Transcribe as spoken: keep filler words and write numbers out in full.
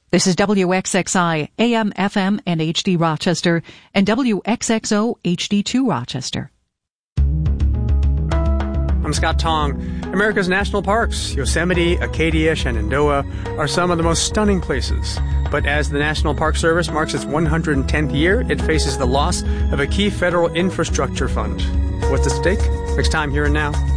This is W X X I, A M, F M, and H D Rochester, and W X X O H D two Rochester. I'm Scott Tong. America's national parks, Yosemite, Acadia, Shenandoah, are some of the most stunning places. But as the National Park Service marks its one hundred tenth year, it faces the loss of a key federal infrastructure fund. What's at stake? Next time, Here and Now.